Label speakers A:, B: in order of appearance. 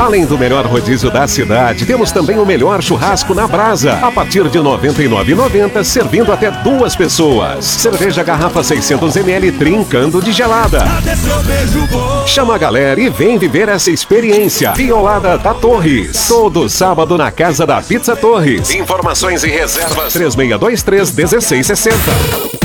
A: Além do melhor rodízio da cidade, temos também o melhor churrasco na brasa, a partir de R$ 99,90, servindo até 2 pessoas. Cerveja garrafa 600 ml trincando de gelada. Chama a galera e vem viver essa experiência. Violada da Torres, todo sábado na Casa da Pizza Torres. Informações e reservas 3623-1660.